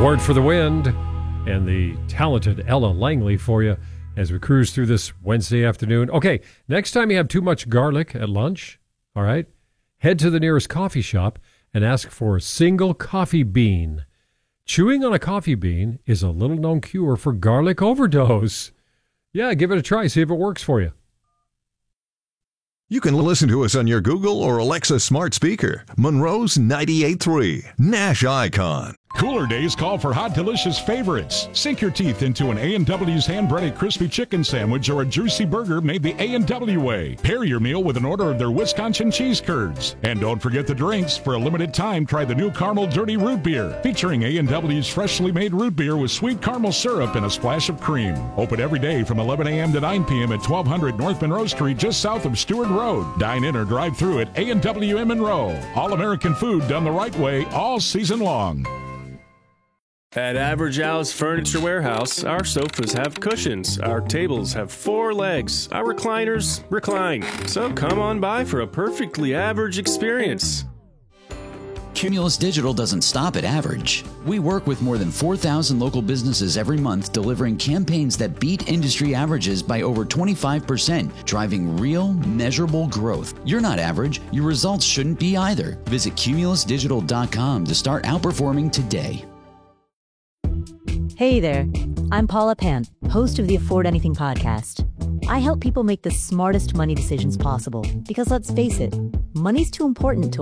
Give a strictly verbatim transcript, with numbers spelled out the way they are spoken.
Ward for the Wind and the talented Ella Langley for you as we cruise through this Wednesday afternoon. Okay, next time you have too much garlic at lunch, all right, head to the nearest coffee shop and ask for a single coffee bean. Chewing on a coffee bean is a little-known cure for garlic overdose. Yeah, give it a try. See if it works for you. You can listen to us on your Google or Alexa smart speaker. Monroe's ninety-eight point three, Nash Icon. Cooler days call for hot, delicious favorites. Sink your teeth into an A and W's hand-breaded crispy chicken sandwich or a juicy burger made the A and W way. Pair your meal with an order of their Wisconsin cheese curds. And don't forget the drinks. For a limited time, try the new Caramel Dirty Root Beer, featuring A and W's freshly made root beer with sweet caramel syrup and a splash of cream. Open every day from eleven a.m. to nine p.m. at twelve hundred North Monroe Street, just south of Stewart Road. Dine in or drive through at A and W in Monroe. All American food done the right way all season long. At Average Al's Furniture Warehouse, our sofas have cushions, our tables have four legs, our recliners recline. So come on by for a perfectly average experience. Cumulus Digital doesn't stop at average. We work with more than four thousand local businesses every month, delivering campaigns that beat industry averages by over twenty-five percent, driving real, measurable growth. You're not average. Your results shouldn't be either. Visit cumulus digital dot com to start outperforming today. Hey there, I'm Paula Pant, host of the Afford Anything podcast. I help people make the smartest money decisions possible because, let's face it, money's too important to